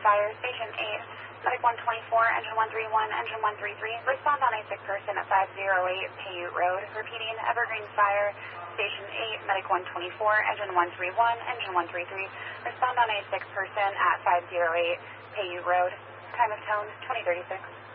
Fire, Station 8, Medic 124, Engine 131, Engine 133. Respond on a sick person at 508 Paiute Road. Repeating, Evergreen Fire, Station 8, Medic 124, Engine 131, Engine 133. Respond on a sick person at 508 Paiute Road. Time of tone, 2036.